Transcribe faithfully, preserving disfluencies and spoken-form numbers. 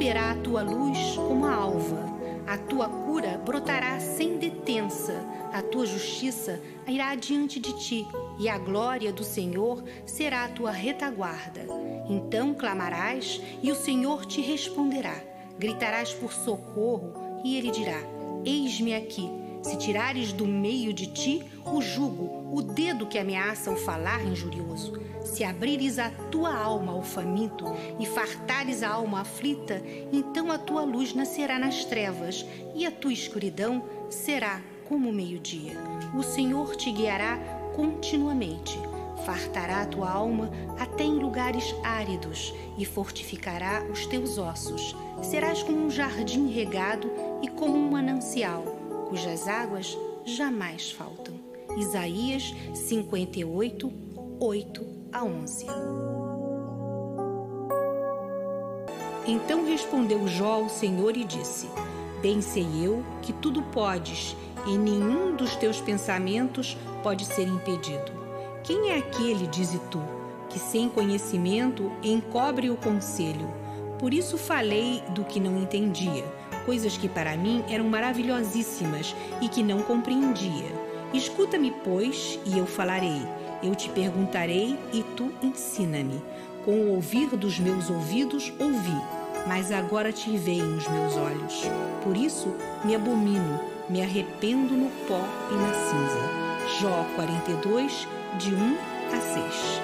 romperá a tua luz como a alva. A tua cura brotará sem detença. A tua justiça irá adiante de ti, e a glória do Senhor será a tua retaguarda. Então clamarás, e o Senhor te responderá. Gritarás por socorro, e ele dirá: eis-me aqui. Se tirares do meio de ti o jugo, o dedo que ameaça o falar injurioso, se abrires a tua alma ao faminto e fartares a alma aflita, então a tua luz nascerá nas trevas e a tua escuridão será como o meio-dia. O Senhor te guiará continuamente, fartará a tua alma até em lugares áridos e fortificará os teus ossos. Serás como um jardim regado e como um manancial, cujas águas jamais faltam. Isaías cinquenta e oito, oito a onze. Então respondeu Jó ao Senhor e disse: bem sei eu que tudo podes, e nenhum dos teus pensamentos pode ser impedido. Quem é aquele, dize tu, que sem conhecimento encobre o conselho? Por isso falei do que não entendia, coisas que para mim eram maravilhosíssimas e que não compreendia. Escuta-me, pois, e eu falarei. Eu te perguntarei e tu ensina-me. Com o ouvir dos meus ouvidos ouvi, mas agora te veem os meus olhos. Por isso me abomino, me arrependo no pó e na cinza. Jó quarenta e dois, de um a seis.